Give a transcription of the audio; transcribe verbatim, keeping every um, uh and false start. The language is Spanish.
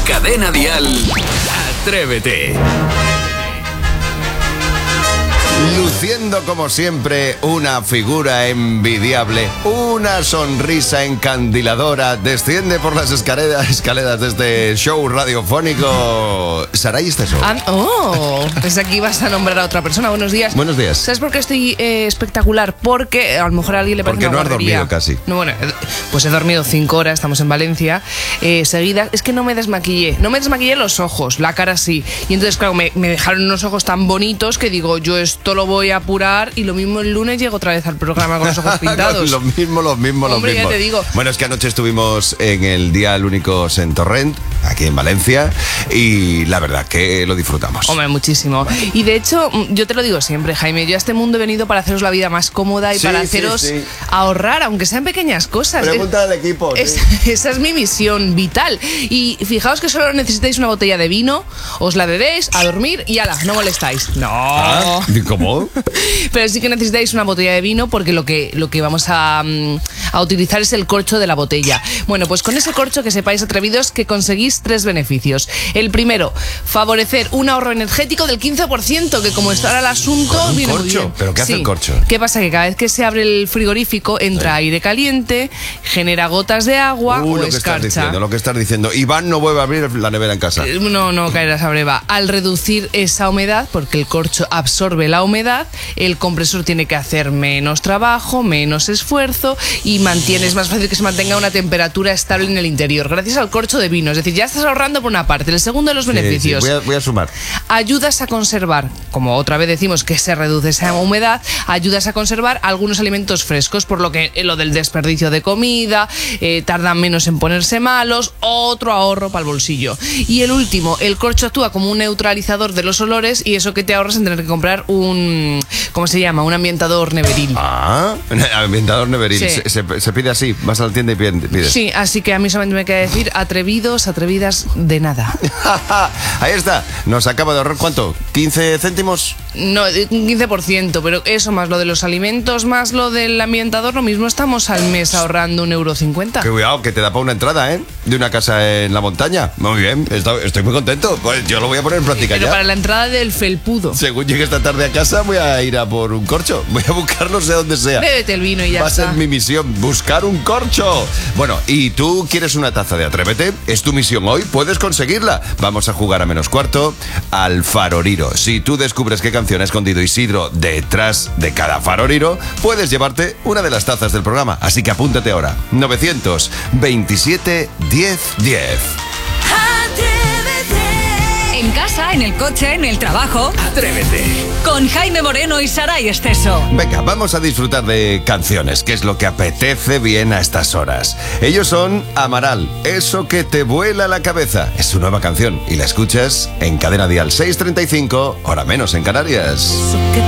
Cadena Dial, Atrévete. Luciendo como siempre una figura envidiable, una sonrisa encandiladora, desciende por las escaleras, escaleras de este show radiofónico. Saray Esteso. Ah, oh, pensé que ibas a nombrar a otra persona. Buenos días. Buenos días. ¿Sabes por qué estoy eh, espectacular? Porque a lo mejor a alguien le parece Porque una no has guarrería. dormido casi. No, bueno, pues he dormido cinco horas, estamos en Valencia, eh, seguidas. Es que no me desmaquillé, no me desmaquillé los ojos, la cara sí. Y entonces, claro, me, me dejaron unos ojos tan bonitos que digo, yo esto lo voy a apurar y lo mismo el lunes llego otra vez al programa con los ojos pintados. Lo mismo, lo mismo, lo Hombre, mismo. ya te digo. Bueno, es que anoche estuvimos en el Dial Únicos en Torrent, aquí en Valencia, y la verdad que lo disfrutamos. Hombre, muchísimo. Y de hecho, yo te lo digo siempre, Jaime, yo a este mundo he venido para haceros la vida más cómoda y Sí, para sí, haceros sí. ahorrar, aunque sean pequeñas cosas. Pregunta al equipo. Es, sí. esa es mi misión vital. Y fijaos que solo necesitáis una botella de vino, os la bebéis, a dormir y ala, no molestáis. No. ¿Ah? ¿Cómo? Pero sí que necesitáis una botella de vino porque lo que, lo que vamos a, a utilizar es el corcho de la botella. Bueno, pues con ese corcho, que sepáis, atrevidos, que conseguís tres beneficios. El primero, favorecer un ahorro energético del quince por ciento, que como está el asunto, ¿Con un viene muy corcho? bien. ¿Pero qué hace Sí. el corcho? ¿Qué pasa? Que cada vez que se abre el frigorífico entra Sí. aire caliente, genera gotas de agua Uh, o lo que estás escarcha. diciendo, lo que estás diciendo. Iván no vuelve a abrir la nevera en casa. Eh, No, no caerás a breva. Al reducir esa humedad, porque el corcho absorbe la humedad, el compresor tiene que hacer menos trabajo, menos esfuerzo y mantienes más fácil que se mantenga una temperatura estable en el interior, gracias al corcho de vino. Es decir, ya estás ahorrando por una parte. El segundo de los Sí, beneficios. sí, voy, a, voy a sumar. Ayudas a conservar, como otra vez decimos que se reduce esa humedad, ayudas a conservar algunos alimentos frescos, por lo que eh, lo del desperdicio de comida, eh, tardan menos en ponerse malos, otro ahorro para el bolsillo. Y el último, el corcho actúa como un neutralizador de los olores y eso que te ahorras en tener que comprar un, ¿cómo se llama? Un ambientador neveril. Ah, ambientador neveril. Sí. Se, se- se pide así, vas a la tienda y pides. Sí, así que a mí solamente me queda decir atrevidos, atrevidas de nada. Ahí está, nos acaba de ahorrar ¿cuánto? ¿quince céntimos? No, un quince por ciento, pero eso más lo de los alimentos, más lo del ambientador, lo mismo estamos al mes ahorrando un euro cincuenta. Qué cuidado, que te da para una entrada, ¿eh? De una casa en la montaña. Muy bien, estoy, estoy muy contento. Pues yo lo voy a poner en práctica Pero ya. para la entrada del felpudo. Según llegue esta tarde a casa, voy a ir a por un corcho. Voy a buscarlo, sé dónde sea. Bébete el vino y ya Va a está. ser mi misión, buscar un corcho. Bueno, ¿y tú quieres una taza de Atrévete? Es tu misión hoy, puedes conseguirla. Vamos a jugar a menos cuarto al Faroriro. Si tú descubres qué canción ha escondido Isidro detrás de cada Faroriro, puedes llevarte una de las tazas del programa. Así que apúntate ahora. novecientos veintisiete diez diez. En casa, en el coche, en el trabajo. Atrévete. Con Jaime Moreno y Saray Esteso. Venga, vamos a disfrutar de canciones, que es lo que apetece bien a estas horas. Ellos son Amaral, eso que te vuela la cabeza. Es su nueva canción y la escuchas en Cadena Dial seiscientos treinta y cinco, hora menos en Canarias. Eso que